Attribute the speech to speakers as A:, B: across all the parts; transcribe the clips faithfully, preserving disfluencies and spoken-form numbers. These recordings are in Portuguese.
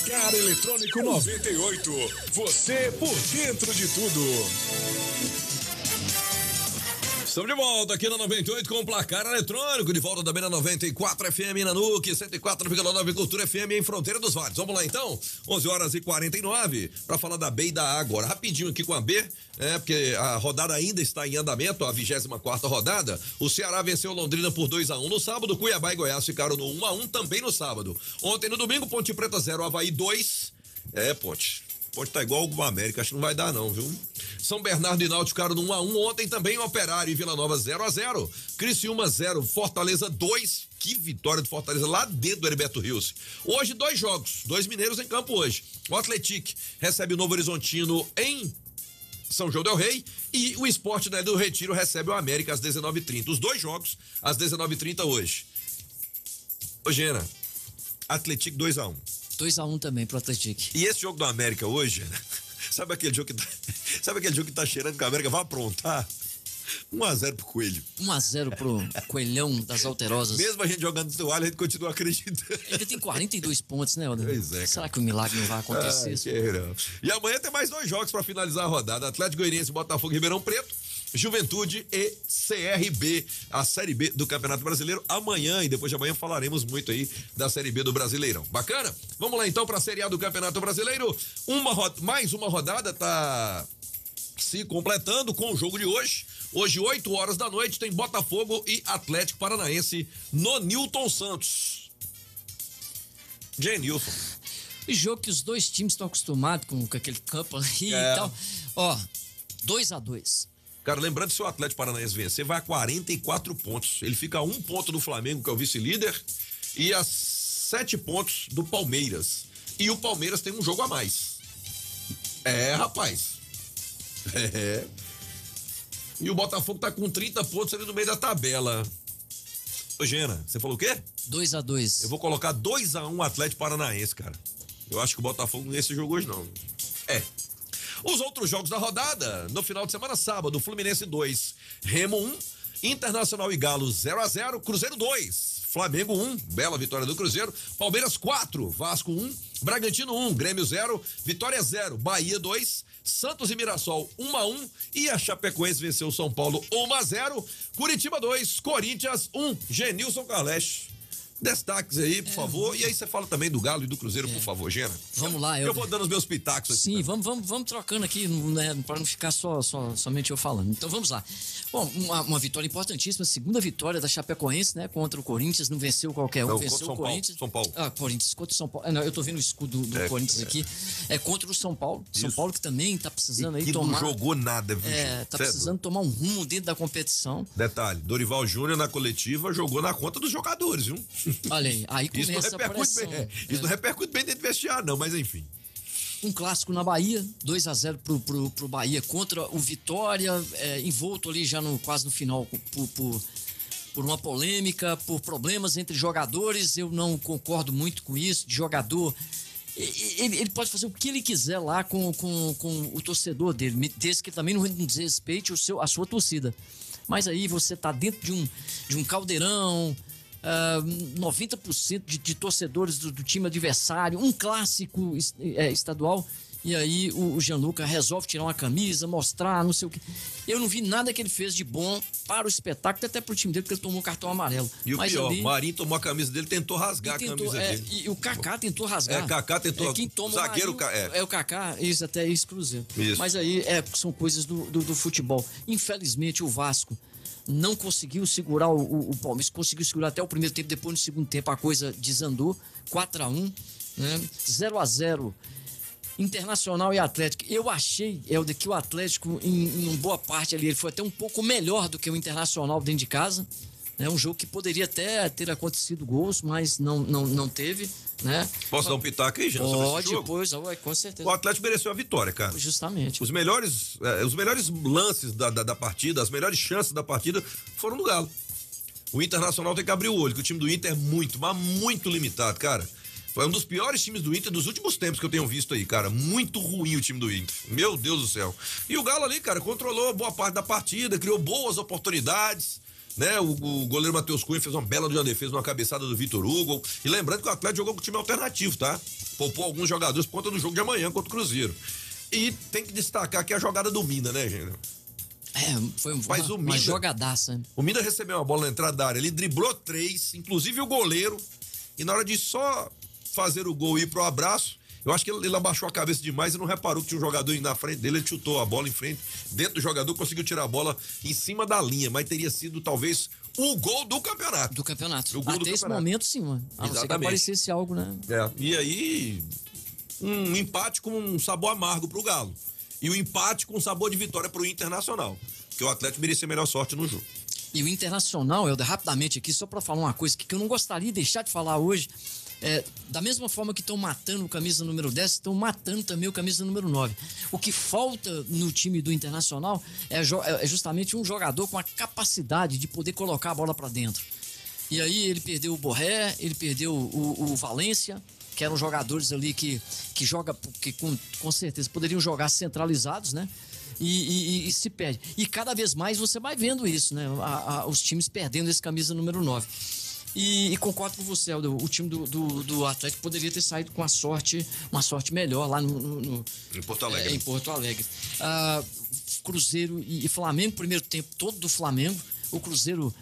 A: Placar Eletrônico noventa e oito. Você por dentro de tudo.
B: Estamos de volta aqui na noventa e oito com o Placar Eletrônico, de volta também na noventa e quatro F M na Nuke, cento e quatro vírgula nove Cultura F M em Fronteira dos Vales. Vamos lá então, onze horas e quarenta e nove, para falar da B e da A agora. Rapidinho aqui com a B, é, porque a rodada ainda está em andamento, a vigésima quarta rodada. O Ceará venceu Londrina por dois a um no sábado, Cuiabá e Goiás ficaram no um a um também no sábado. Ontem no domingo, Ponte Preta zero, Avaí dois. É, Ponte. Pode estar igual o América, acho que não vai dar não, viu? São Bernardo e Náutico ficaram no um a um, ontem também o Operário e Vila Nova zero a zero, Criciúma zero, Fortaleza dois, que vitória do Fortaleza lá dentro do Heriberto Rios. Hoje dois jogos, dois mineiros em campo hoje. O Atlético recebe o Novo Horizontino em São João del Rei e o Sport, né, do Retiro recebe o América às dezenove e trinta. Os dois jogos às dezenove e trinta hoje. Ô Gena, Atlético dois a um.
C: dois a um também pro Atlético.
B: E esse jogo do América hoje, sabe aquele jogo que tá, sabe aquele jogo que tá cheirando que a América vai aprontar? um a zero pro Coelho.
C: um a zero pro Coelhão das Alterosas.
B: Mesmo a gente jogando toalha, a gente continua acreditando.
C: Ele tem quarenta e dois pontos, né, Alder?
B: Pois é.
C: Será que o milagre não vai acontecer?
B: Ah, e amanhã tem mais dois jogos para finalizar a rodada: Atlético Goianiense, Botafogo, Ribeirão Preto, Juventude e C R B, a Série B do Campeonato Brasileiro. Amanhã e depois de amanhã falaremos muito aí da Série B do Brasileirão. Bacana? Vamos lá então para a Série A do Campeonato Brasileiro. Uma ro- mais uma rodada tá se completando com o jogo de hoje. Hoje, oito horas da noite, tem Botafogo e Atlético Paranaense no Newton Santos. Genilson.
C: E jogo que os dois times estão acostumados com, com aquele campo ali
B: É.
C: e tal. Ó, dois a dois.
B: Cara, lembrando que se o Atlético Paranaense vencer, vai a quarenta e quatro pontos. Ele fica a um ponto do Flamengo, que é o vice-líder, e a sete pontos do Palmeiras. E o Palmeiras tem um jogo a mais. É, rapaz. É. E o Botafogo tá com trinta pontos ali no meio da tabela. Ô, Gena, você falou o quê?
C: dois a dois.
B: Eu vou colocar dois a um Atlético Paranaense, cara. Eu acho que o Botafogo nesse jogo hoje não. É. Os outros jogos da rodada, no final de semana, sábado, Fluminense dois, Remo um, Internacional e Galo zero a zero, Cruzeiro dois, Flamengo um, bela vitória do Cruzeiro, Palmeiras quatro, Vasco um, Bragantino um, Grêmio zero, Vitória zero, Bahia dois, Santos e Mirassol um a um e a Chapecoense venceu o São Paulo um a zero, Curitiba dois, Corinthians um, Genilson Carles. Destaques aí, por é, favor. E aí você fala também do Galo e do Cruzeiro, é. por favor, Gena.
C: Vamos lá. Eu,
B: eu vou dando os meus pitacos aqui.
C: Sim, vamos, vamos, vamos trocando aqui, né, para não ficar só, só, somente eu falando. Então vamos lá. Bom, uma, uma vitória importantíssima, segunda vitória da Chapecoense, né, contra o Corinthians, não venceu qualquer um,
B: não,
C: venceu
B: São
C: o Corinthians.
B: Paulo, São Paulo.
C: Ah, Corinthians, contra o São Paulo. Não, eu tô vendo o escudo do, do é, Corinthians é. aqui. É contra o São Paulo. Isso. São Paulo que também tá precisando
B: e
C: aí
B: que
C: tomar...
B: não jogou nada, viu?
C: É, tá certo? Precisando tomar um rumo dentro da competição.
B: Detalhe, Dorival Júnior na coletiva jogou na conta dos jogadores, viu?
C: Olha aí, aí
B: Isso não repercute bem, é, isso é. não repercute bem dentro do vestiário, não, mas enfim.
C: Um clássico na Bahia, dois a zero pro, pro, pro Bahia contra o Vitória, é, envolto ali já no, quase no final por, por, por uma polêmica, por problemas entre jogadores. Eu não concordo muito com isso, de jogador. Ele, ele pode fazer o que ele quiser lá com, com, com o torcedor dele, desde que também não desrespeite o seu, a sua torcida. Mas aí você tá dentro de um, de um caldeirão. Uh, noventa por cento de, de torcedores do, do time adversário, um clássico é, estadual, e aí o, o Gianluca resolve tirar uma camisa, mostrar, não sei o que. Eu não vi nada que ele fez de bom para o espetáculo, até pro time dele, porque ele tomou um cartão amarelo.
B: E o
C: Mas
B: pior,
C: ali,
B: o Marinho tomou a camisa dele, tentou rasgar tentou, a camisa
C: é,
B: dele.
C: E o Kaká tentou rasgar.
B: É, Kaká tentou.
C: É, quem toma
B: zagueiro,
C: Marinho,
B: é.
C: é o Kaká, isso até isso, Cruzeiro.
B: Isso.
C: Mas aí é, são coisas do, do, do futebol. Infelizmente, o Vasco não conseguiu segurar o, o, o Palmeiras, conseguiu segurar até o primeiro tempo, depois no segundo tempo a coisa desandou, quatro a um, né? zero a zero, Internacional e Atlético. Eu achei, Helder, que o Atlético, em, em uma boa parte ali, ele foi até um pouco melhor do que o Internacional dentro de casa, né? Um jogo que poderia até ter acontecido gols, mas não, não, não teve, né?
B: Posso dar um pitaco aí, Jean?
C: Pode, pois, com certeza.
B: O Atlético mereceu a vitória, cara.
C: Justamente.
B: Os melhores, eh, os melhores lances da, da, da partida, as melhores chances da partida foram do Galo. O Internacional tem que abrir o olho, que o time do Inter é muito, mas muito limitado, cara. Foi um dos piores times do Inter dos últimos tempos que eu tenho visto aí, cara. Muito ruim o time do Inter. Meu Deus do céu. E o Galo ali, cara, controlou boa parte da partida, criou boas oportunidades. né? O, o goleiro Matheus Cunha fez uma bela de uma defesa, uma cabeçada do Vitor Hugo. E lembrando que o Atlético jogou com time alternativo, tá? Poupou alguns jogadores por conta do jogo de amanhã contra o Cruzeiro. E tem que destacar aqui a jogada do Mina, né, gente?
C: É, foi uma,
B: Mas o
C: uma
B: Mina,
C: jogadaça.
B: O Mina recebeu uma bola na entrada da área, ele driblou três, inclusive o goleiro, e na hora de só fazer o gol e ir pro abraço, eu acho que ele, ele abaixou a cabeça demais e não reparou que tinha um jogador indo na frente dele, ele chutou a bola em frente, dentro do jogador, conseguiu tirar a bola em cima da linha, mas teria sido talvez o gol do campeonato.
C: Do campeonato.
B: O gol
C: Até
B: do
C: esse
B: campeonato.
C: momento, sim, mano. A não ser que aparecesse algo, né?
B: É, e aí, um empate com um sabor amargo pro Galo. E o um empate com um sabor de vitória pro Internacional. Porque o Atlético merecia melhor sorte no jogo.
C: E o Internacional, Helder, rapidamente aqui, só pra falar uma coisa que, que eu não gostaria de deixar de falar hoje. É, da mesma forma que estão matando o camisa número dez, estão matando também o camisa número nove. O que falta no time do Internacional é, é justamente um jogador com a capacidade de poder colocar a bola pra dentro. E aí ele perdeu o Borré, ele perdeu o, o Valência, que eram jogadores ali que, que joga, que com, com certeza poderiam jogar centralizados, né? E, e, e se perde. E cada vez mais você vai vendo isso, né? A, a, os times perdendo esse camisa número nove. E, e concordo com você, Aldo, o time do, do, do Atlético poderia ter saído com a sorte, uma sorte melhor lá no, no, no
B: em Porto Alegre.
C: É, em Porto Alegre. Ah, Cruzeiro e, e Flamengo, primeiro tempo todo do Flamengo, o Cruzeiro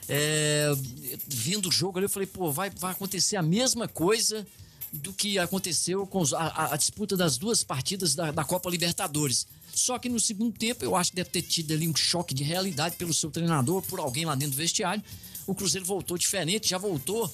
C: é, vendo o jogo ali, eu falei, pô, vai, vai acontecer a mesma coisa do que aconteceu com os, a, a disputa das duas partidas da, da Copa Libertadores. Só que no segundo tempo, eu acho que deve ter tido ali um choque de realidade pelo seu treinador, por alguém lá dentro do vestiário. O Cruzeiro voltou diferente, já voltou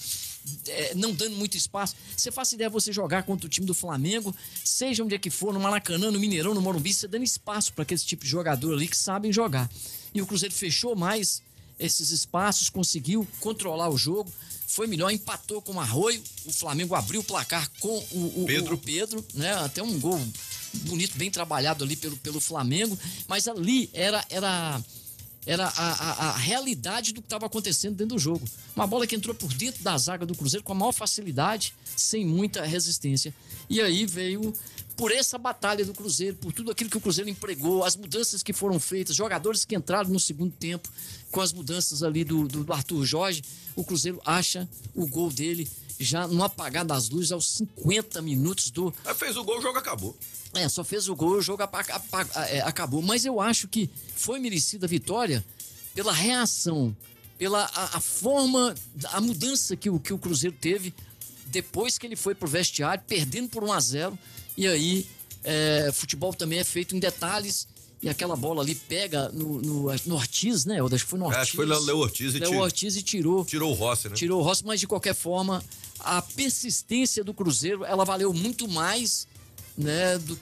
C: é, não dando muito espaço. Você faz ideia você jogar contra o time do Flamengo, seja onde é que for, no Maracanã, no Mineirão, no Morumbi, você dando espaço para aquele tipo de jogador ali que sabem jogar. E o Cruzeiro fechou mais esses espaços, conseguiu controlar o jogo, foi melhor, empatou com o Arroio, o Flamengo abriu o placar com o, o Pedro, o Pedro, né? Até um gol bonito, bem trabalhado ali pelo, pelo Flamengo, mas ali era, era, era a, a, a realidade do que estava acontecendo dentro do jogo. Uma bola que entrou por dentro da zaga do Cruzeiro com a maior facilidade, sem muita resistência. E aí veio, por essa batalha do Cruzeiro, por tudo aquilo que o Cruzeiro empregou, as mudanças que foram feitas, jogadores que entraram no segundo tempo, com as mudanças ali do, do, do Arthur Jorge, o Cruzeiro acha o gol dele já no apagar das luzes aos cinquenta minutos do...
B: Aí fez o gol, o jogo acabou.
C: É, só fez o gol, o jogo acabou. Mas eu acho que foi merecida a vitória pela reação, pela a, a forma, a mudança que o, que o Cruzeiro teve depois que ele foi pro vestiário, perdendo por um a zero. E aí, é, futebol também é feito em detalhes. E aquela bola ali pega no, no, no Ortiz, né? Eu acho que foi no Ortiz.
B: É, acho que foi o Léo Ortiz e
C: Léo Ortiz e tirou.
B: Tirou o Rossi, né?
C: Tirou o Rossi, mas de qualquer forma, a persistência do Cruzeiro, ela valeu muito mais, né, do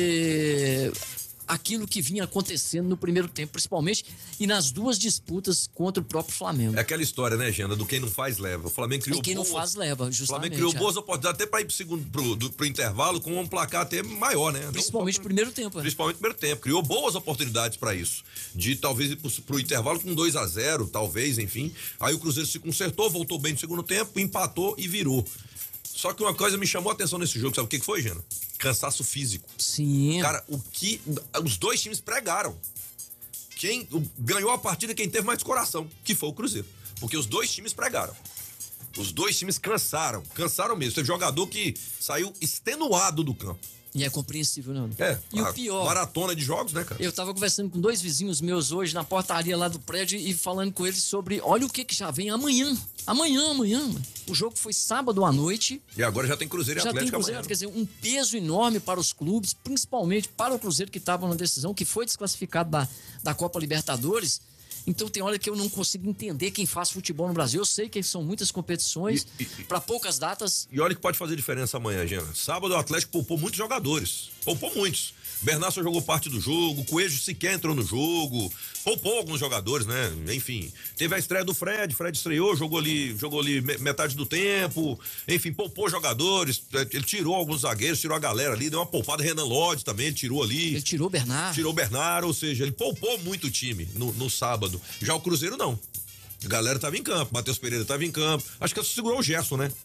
C: que aquilo que vinha acontecendo no primeiro tempo, principalmente, e nas duas disputas contra o próprio Flamengo.
B: É aquela história, né, Genda, do quem não faz leva. O Flamengo criou
C: e quem
B: boas,
C: não faz leva, justamente.
B: O Flamengo criou
C: é.
B: boas oportunidades até para ir pro segundo, pro, do, pro intervalo com um placar até maior, né?
C: Principalmente no primeiro tempo. É.
B: Principalmente no primeiro tempo. Criou boas oportunidades para isso. De talvez ir pro, pro intervalo com dois a zero, talvez, enfim. Aí o Cruzeiro se consertou, voltou bem no segundo tempo, empatou e virou. Só que uma coisa me chamou a atenção nesse jogo, sabe o que que foi, Gena? Cansaço físico.
C: Sim.
B: Cara, o que os dois times pregaram. Quem ganhou a partida, quem teve mais coração, que foi o Cruzeiro. Porque os dois times pregaram. Os dois times cansaram, cansaram mesmo. Teve jogador que saiu extenuado do campo.
C: E é compreensível, não?
B: É.
C: E o pior...
B: Maratona de jogos, né, cara?
C: Eu tava conversando com dois vizinhos meus hoje na portaria lá do prédio e falando com eles sobre, olha o que que já vem amanhã. Amanhã, amanhã, mano. O jogo foi sábado à noite.
B: E agora já tem Cruzeiro e
C: já
B: Atlético
C: tem Cruzeiro,
B: amanhã.
C: Quer dizer, um peso enorme para os clubes, principalmente para o Cruzeiro que estava na decisão, que foi desclassificado da, da Copa Libertadores. Então tem hora que eu não consigo entender quem faz futebol no Brasil. Eu sei que são muitas competições para poucas datas.
B: E olha que pode fazer diferença amanhã, Gena. Sábado o Atlético poupou muitos jogadores. Poupou muitos. Bernardo só jogou parte do jogo, Coelho sequer entrou no jogo, poupou alguns jogadores, né? Enfim, teve a estreia do Fred, Fred estreou, jogou ali, jogou ali metade do tempo, enfim, poupou jogadores, ele tirou alguns zagueiros, tirou a galera ali, deu uma poupada, Renan Lodge também, ele tirou ali.
C: Ele tirou o Bernardo.
B: Tirou o Bernardo, ou seja, ele poupou muito o time no, no sábado. Já o Cruzeiro não. A galera tava em campo, Matheus Pereira tava em campo, acho que segurou o Gerson, né?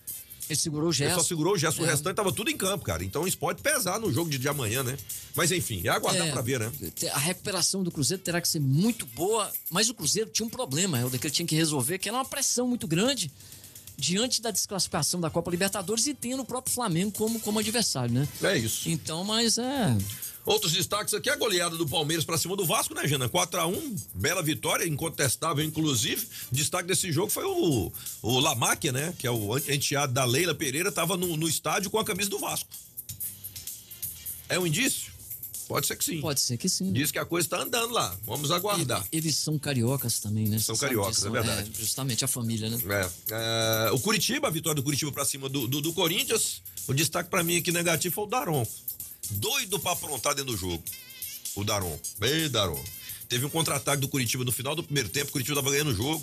C: Ele segurou o
B: Ele
C: Gerson.
B: só segurou o Gerson,
C: É.
B: o restante tava tudo em campo, cara. Então isso pode pesar no jogo de, de amanhã, né? Mas enfim, é aguardar
C: É,
B: pra ver, né?
C: A recuperação do Cruzeiro terá que ser muito boa, mas o Cruzeiro tinha um problema, Helder, que ele tinha que resolver, que era uma pressão muito grande diante da desclassificação da Copa Libertadores e tendo o próprio Flamengo como, como adversário, né?
B: É isso.
C: Então, mas é...
B: Outros destaques aqui, a goleada do Palmeiras pra cima do Vasco, né, Jana? quatro a um, bela vitória, incontestável, inclusive. Destaque desse jogo foi o, o Lamáquia, né? Que é o enteado da Leila Pereira, tava no, no estádio com a camisa do Vasco. É um indício? Pode ser que sim.
C: Pode ser que sim.
B: Diz que a coisa tá andando lá. Vamos aguardar.
C: Eles são cariocas também, né?
B: São
C: Você sabe
B: cariocas,
C: disso,
B: é verdade.
C: É, justamente a família, né?
B: É, é, o Curitiba, a vitória do Curitiba pra cima do, do, do Corinthians. O destaque pra mim aqui negativo foi o Daron. Doido pra aprontar dentro do jogo. O Daron. Ei, Daron. Teve um contra-ataque do Curitiba no final do primeiro tempo. O Curitiba tava ganhando o jogo.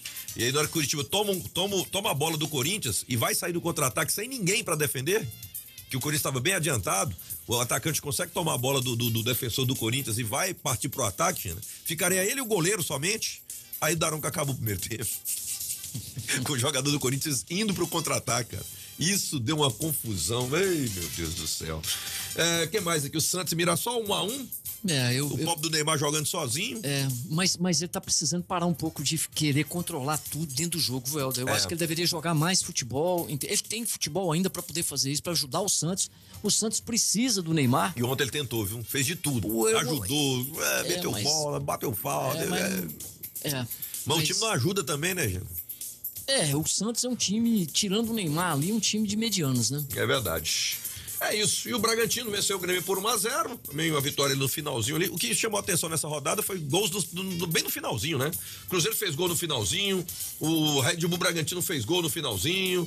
B: E aí, na hora que o Curitiba toma, um, toma, toma a bola do Corinthians e vai sair do contra-ataque sem ninguém pra defender, que o Corinthians estava bem adiantado, o atacante consegue tomar a bola do, do, do defensor do Corinthians e vai partir pro ataque, né? Ficaria ele e o goleiro somente. Aí o Daron que acabou o primeiro tempo. Com o jogador do Corinthians indo pro contra-ataque, cara. Isso deu uma confusão. Ei, meu Deus do céu. É, que mais aqui? O Santos e Mirassol, um a um.
C: É, eu,
B: O
C: eu,
B: pobre do Neymar jogando sozinho.
C: é, mas, mas ele tá precisando parar um pouco de querer controlar tudo dentro do jogo, Helder. Eu
B: É.
C: acho que ele deveria jogar mais futebol. Ele tem futebol ainda pra poder fazer isso, pra ajudar o Santos. O Santos precisa do Neymar.
B: E ontem ele tentou, viu? Fez de tudo.
C: Pô, eu-
B: Ajudou, é,
C: É,
B: meteu
C: mas-
B: bola, bateu falta.
C: É,
B: É,
C: mas,
B: é.
C: é,
B: Mas o
C: mas-
B: time não ajuda também, né, gente?
C: É, o Santos é um time, tirando o Neymar ali, um time de medianos, né?
B: É verdade. É isso. E o Bragantino venceu o Grêmio por um a zero. Também uma vitória no finalzinho ali. O que chamou a atenção nessa rodada foi gols do, do- do- bem no finalzinho, né? O Cruzeiro fez gol no finalzinho. O Red Bull Bragantino fez gol no finalzinho.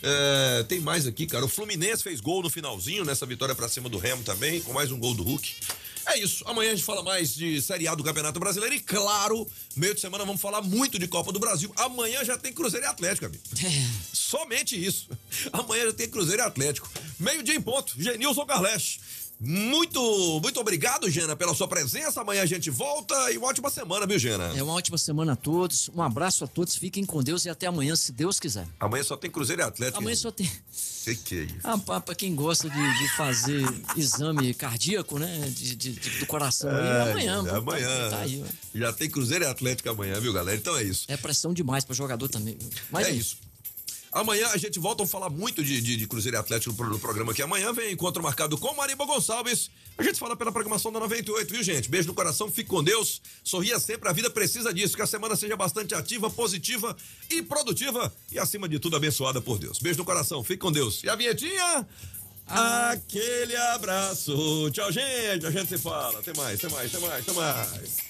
B: É, tem mais aqui, cara. O Fluminense fez gol no finalzinho nessa vitória pra cima do Remo também, com mais um gol do Hulk. É isso. Amanhã a gente fala mais de Série A do Campeonato Brasileiro e, claro, meio de semana vamos falar muito de Copa do Brasil. Amanhã já tem Cruzeiro e Atlético, amigo. Somente isso. Amanhã já tem Cruzeiro e Atlético. Meio-dia em ponto. Genilson Carles. Muito, muito obrigado, Gena, pela sua presença. Amanhã a gente volta e uma ótima semana, viu, Gena?
C: É uma ótima semana a todos. Um abraço a todos. Fiquem com Deus e até amanhã, se Deus quiser.
B: Amanhã só tem Cruzeiro e Atlético.
C: Amanhã só tem.
B: Que que é isso?
C: Ah, pra, pra quem gosta de, de fazer exame cardíaco, né? De, de- de- do coração aí,
B: É,
C: amanhã.
B: é
C: pô,
B: amanhã.
C: Tá, tá aí, ó.
B: Já tem Cruzeiro e Atlético amanhã, viu, galera? Então é isso.
C: É pressão demais pra jogador também. Mas
B: é isso. Amanhã a gente volta a falar muito de, de, de Cruzeiro e Atlético no, pro- no programa aqui. Amanhã vem encontro marcado com Mariba Gonçalves. A gente fala pela programação da noventa e oito, viu, gente? Beijo no coração, fique com Deus. Sorria sempre, a vida precisa disso. Que a semana seja bastante ativa, positiva e produtiva. E, acima de tudo, abençoada por Deus. Beijo no coração, fique com Deus. E a vinhetinha? Aquele abraço. Tchau, gente. A gente se fala. Até mais, até mais, até mais, até mais.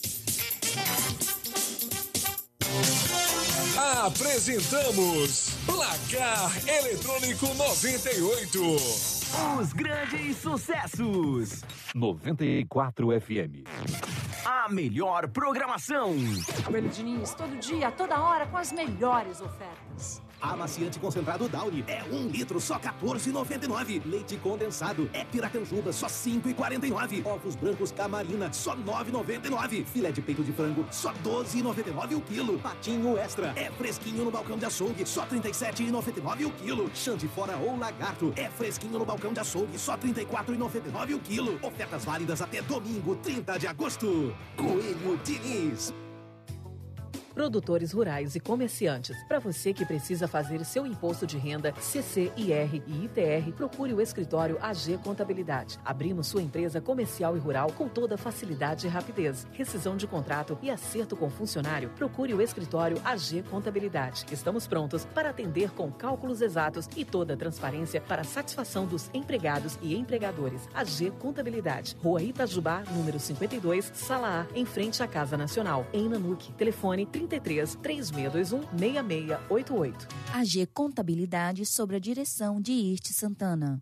A: Apresentamos Placar Eletrônico noventa e oito.
D: Os grandes sucessos.
E: noventa e quatro F M.
D: A melhor programação.
F: Coelho Diniz, todo dia, toda hora, com as melhores ofertas.
G: Amaciante concentrado Downy é um litro, só quatorze reais e noventa e nove. Leite condensado é Piracanjuba, só cinco reais e quarenta e nove. Ovos brancos Camarina, só nove reais e noventa e nove. Filé de peito de frango, só doze reais e noventa e nove o quilo. Patinho Extra é fresquinho no balcão de açougue, só trinta e sete reais e noventa e nove o quilo. Chã de fora ou lagarto é fresquinho no balcão de açougue, só trinta e quatro reais e noventa e nove o quilo. Ofertas válidas até domingo, trinta de agosto. Coelho Diniz.
H: Produtores rurais e comerciantes. Para você que precisa fazer seu imposto de renda, C C I R e I T R, procure o escritório A G Contabilidade. Abrimos sua empresa comercial e rural com toda facilidade e rapidez. Rescisão de contrato e acerto com funcionário, procure o escritório A G Contabilidade. Estamos prontos para atender com cálculos exatos e toda a transparência para a satisfação dos empregados e empregadores. A G Contabilidade. Rua Itajubá, número cinquenta e dois, Sala A, em frente à Casa Nacional. Em Nanuque. Telefone trinta e três, três seis dois um, seis seis oito oito.
I: A G Contabilidade, sob a direção de Irte Santana.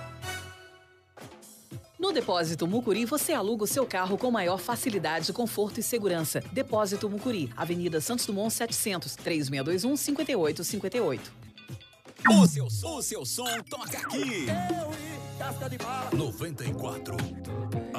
H: No Depósito Mucuri, você aluga o seu carro com maior facilidade, conforto e segurança. Depósito Mucuri, Avenida Santos Dumont setecentos, três seis dois um, cinco oito cinco oito.
A: O seu som, o seu som toca aqui. noventa e quatro.